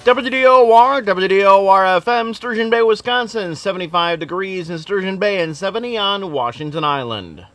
WDOR-FM, Sturgeon Bay, Wisconsin, 75 degrees in Sturgeon Bay and 70 on Washington Island.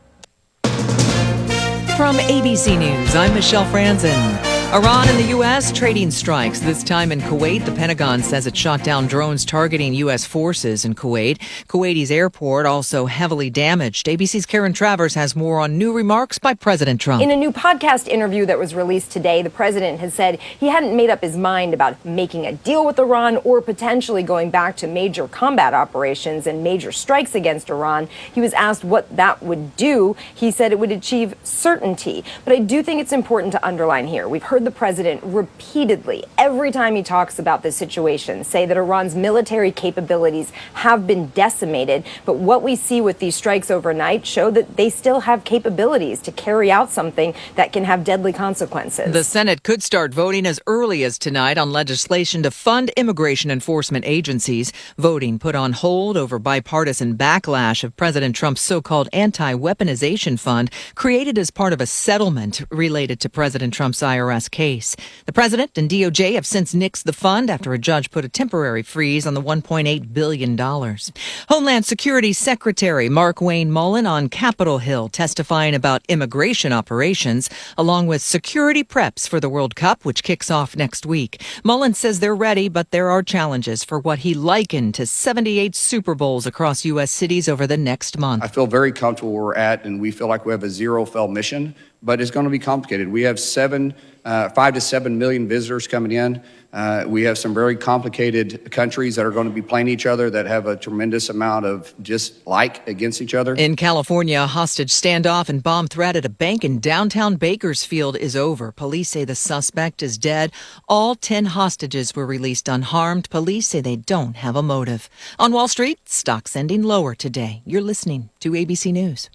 From ABC News, I'm Michelle Franzen. Iran and the U.S. trading strikes, this time in Kuwait. The Pentagon says it shot down drones targeting U.S. forces in Kuwait. Kuwaitis airport also heavily damaged. ABC's Karen Travers has more on new remarks by President Trump. In a new podcast interview that was released today, the president has said he hadn't made up his mind about making a deal with Iran or potentially going back to major combat operations and major strikes against Iran. He was asked what that would do. He said it would achieve certainty. But I do think it's important to underline here. We've heard the president repeatedly, every time he talks about this situation, say that Iran's military capabilities have been decimated. But what we see with these strikes overnight show that they still have capabilities to carry out something that can have deadly consequences. The Senate could start voting as early as tonight on legislation to fund immigration enforcement agencies. Voting put on hold over bipartisan backlash of President Trump's so-called anti-weaponization fund created as part of a settlement related to President Trump's IRS case. The president and DOJ have since nixed the fund after a judge put a temporary freeze on the $1.8 billion. Homeland Security Secretary Mark Wayne Mullen on Capitol Hill testifying about immigration operations, along with security preps for the World Cup, which kicks off next week. Mullen says they're ready, but there are challenges for what he likened to 78 Super Bowls across U.S. cities over the next month. I feel very comfortable where we're at, and we feel like we have a zero-fail mission, but it's going to be complicated. We have 5 to 7 million visitors coming in. We have some very complicated countries that are going to be playing each other that have a tremendous amount of dislike against each other. In California, a hostage standoff and bomb threat at a bank in downtown Bakersfield is over. Police say the suspect is dead. All 10 hostages were released unharmed. Police say they don't have a motive. On Wall Street, stocks ending lower today. You're listening to ABC News.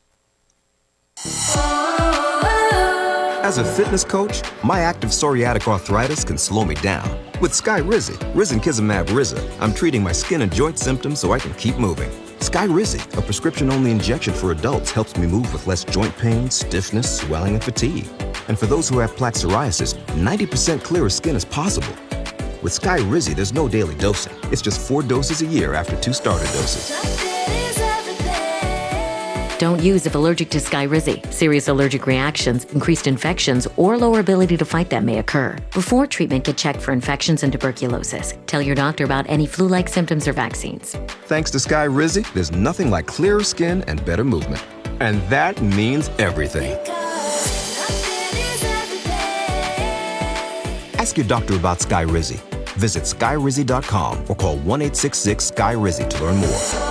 As a fitness coach, my active psoriatic arthritis can slow me down. With Skyrizi, risankizumab Riza, I'm treating my skin and joint symptoms so I can keep moving. Skyrizi, a prescription-only injection for adults, helps me move with less joint pain, stiffness, swelling, and fatigue. And for those who have plaque psoriasis, 90% clearer skin is possible. With Skyrizi, there's no daily dosing. It's just 4 doses a year after 2 starter doses. Don't use if allergic to Skyrizi. Serious allergic reactions, increased infections, or lower ability to fight them may occur. Before treatment, get checked for infections and tuberculosis. Tell your doctor about any flu-like symptoms or vaccines. Thanks to Skyrizi, there's nothing like clearer skin and better movement. And that means everything. Ask your doctor about Skyrizi. Visit Skyrizi.com or call 1-866-SKY-RIZI to learn more.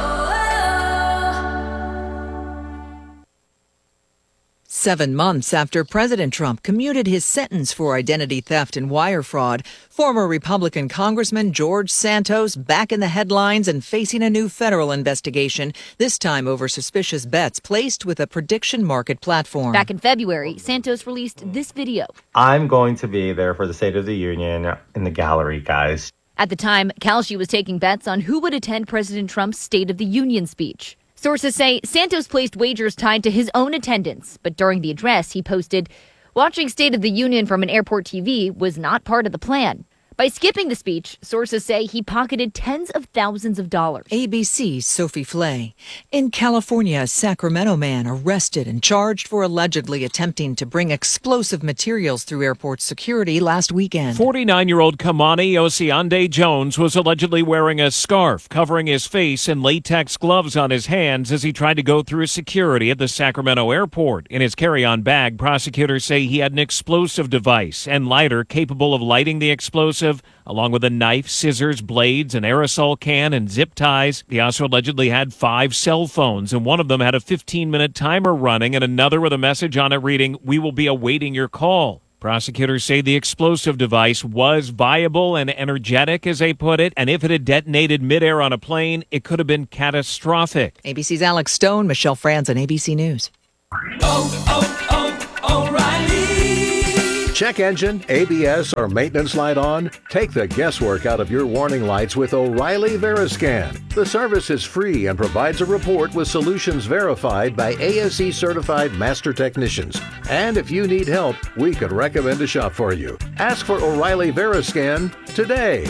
7 months after President Trump commuted his sentence for identity theft and wire fraud, former Republican Congressman George Santos back in the headlines and facing a new federal investigation, this time over suspicious bets placed with a prediction market platform. Back in February, Santos released this video. I'm going to be there for the State of the Union in the gallery, guys. At the time, Kalshi was taking bets on who would attend President Trump's State of the Union speech. Sources say Santos placed wagers tied to his own attendance, but during the address, he posted, "Watching State of the Union from an airport TV was not part of the plan." By skipping the speech, sources say he pocketed tens of thousands of dollars. ABC's Sophie Flay. In California, a Sacramento man arrested and charged for allegedly attempting to bring explosive materials through airport security last weekend. 49-year-old Kamani Osiande Jones was allegedly wearing a scarf covering his face and latex gloves on his hands as he tried to go through security at the Sacramento airport. In his carry-on bag, prosecutors say he had an explosive device and lighter capable of lighting the explosive, along with a knife, scissors, blades, an aerosol can, and zip ties. He also allegedly had 5 cell phones, and one of them had a 15-minute timer running and another with a message on it reading, "We will be awaiting your call." Prosecutors say the explosive device was viable and energetic, as they put it, and if it had detonated midair on a plane, it could have been catastrophic. ABC's Alex Stone, Michelle Franzen, ABC News. O'Reilly. check engine, ABS, or maintenance light on? Take the guesswork out of your warning lights with O'Reilly Veriscan. The service is free and provides a report with solutions verified by ASE certified master technicians. And if you need help, we could recommend a shop for you. Ask for O'Reilly Veriscan today.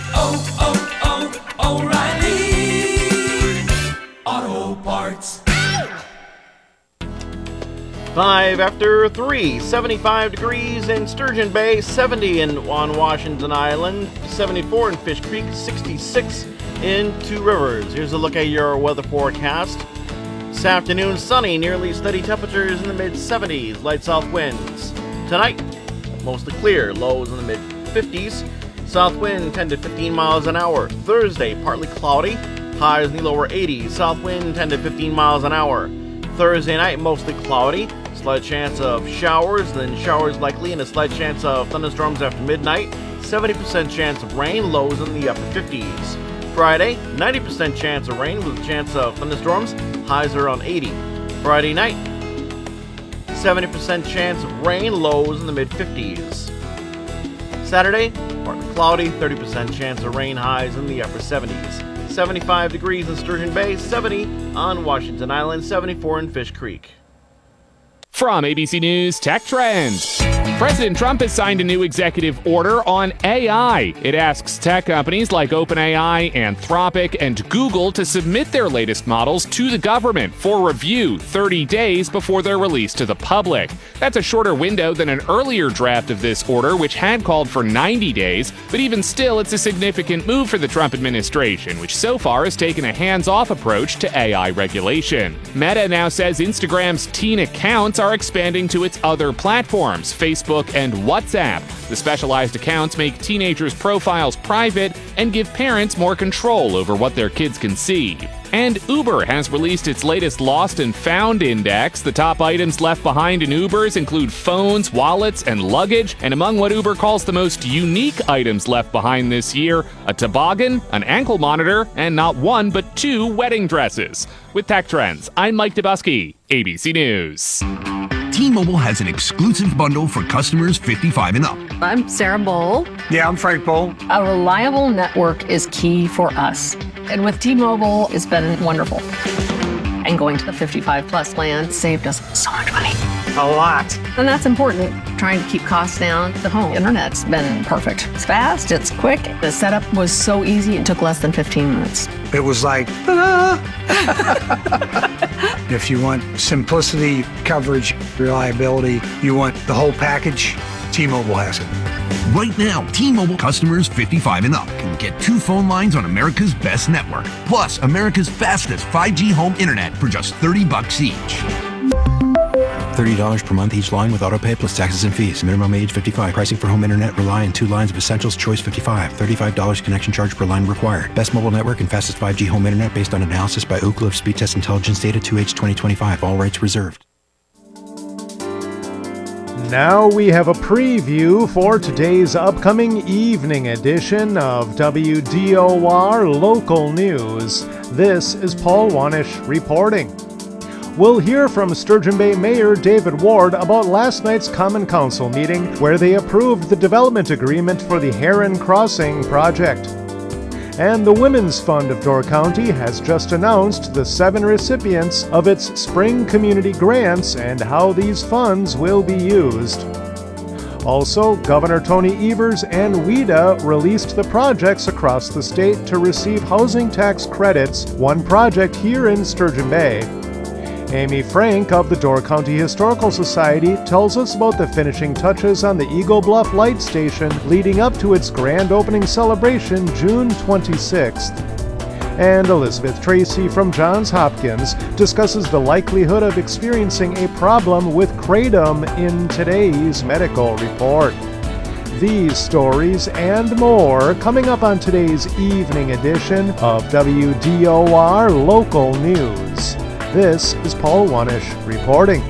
O'Reilly Auto Parts. 5 after 3, 75 degrees in Sturgeon Bay, 70 on Washington Island, 74 in Fish Creek, 66 in Two Rivers. Here's a look at your weather forecast. This afternoon, sunny, nearly steady temperatures in the mid-70s, light south winds. Tonight, mostly clear, lows in the mid-50s, south wind 10 to 15 miles an hour. Thursday, partly cloudy, highs in the lower 80s, south wind 10 to 15 miles an hour. Thursday night, mostly cloudy, slight chance of showers, then showers likely, and a slight chance of thunderstorms after midnight. 70% chance of rain, lows in the upper 50s. Friday, 90% chance of rain with a chance of thunderstorms, highs around 80. Friday night, 70% chance of rain, lows in the mid-50s. Saturday, partly cloudy, 30% chance of rain, highs in the upper 70s. 75 degrees in Sturgeon Bay, 70 on Washington Island, 74 in Fish Creek. From ABC News Tech Trends. President Trump has signed a new executive order on AI. It asks tech companies like OpenAI, Anthropic, and Google to submit their latest models to the government for review 30 days before they're released to the public. That's a shorter window than an earlier draft of this order, which had called for 90 days, but even still, it's a significant move for the Trump administration, which so far has taken a hands-off approach to AI regulation. Meta now says Instagram's teen accounts are expanding to its other platforms, Facebook and WhatsApp. The specialized accounts make teenagers' profiles private and give parents more control over what their kids can see. And Uber has released its latest Lost and Found Index. The top items left behind in Ubers include phones, wallets, and luggage. And among what Uber calls the most unique items left behind this year, a toboggan, an ankle monitor, and not one but two wedding dresses. With Tech Trends, I'm Mike Dubusky, ABC News. T-Mobile has an exclusive bundle for customers 55 and up. I'm Sarah Bowl. Yeah, I'm Frank Bowl. A reliable network is key for us. And with T-Mobile, it's been wonderful. And going to the 55 plus plan saved us so much money. A lot. And that's important. Trying to keep costs down. The home internet's been perfect. It's fast, it's quick. The setup was so easy, it took less than 15 minutes. It was like, ta-da! If you want simplicity, coverage, reliability, you want the whole package, T-Mobile has it. Right now, T-Mobile customers 55 and up can get 2 phone lines on America's best network, plus America's fastest 5G home internet for just $30 each. $30 per month each line with autopay plus taxes and fees. Minimum age 55. Pricing for home internet rely on 2 lines of Essentials Choice 55. $35 connection charge per line required. Best mobile network and fastest 5G home internet based on analysis by Ookla of Speed Test Intelligence data 2H 2025. All rights reserved. Now we have a preview for today's upcoming evening edition of WDOR Local News. This is Paul Wanish reporting. We'll hear from Sturgeon Bay Mayor David Ward about last night's Common Council meeting where they approved the development agreement for the Heron Crossing project. And the Women's Fund of Door County has just announced the 7 recipients of its Spring Community Grants and how these funds will be used. Also, Governor Tony Evers and WIDA released the projects across the state to receive housing tax credits, one project here in Sturgeon Bay. Amy Frank of the Door County Historical Society tells us about the finishing touches on the Eagle Bluff Light Station leading up to its grand opening celebration June 26th. And Elizabeth Tracy from Johns Hopkins discusses the likelihood of experiencing a problem with kratom in today's medical report. These stories and more coming up on today's evening edition of WDOR Local News. This is Paul Wanish reporting.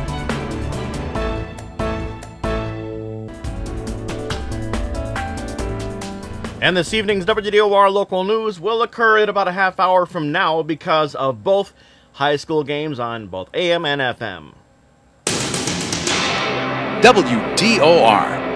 And this evening's WDOR Local News will occur at about a half hour from now because of both high school games on both AM and FM. WDOR.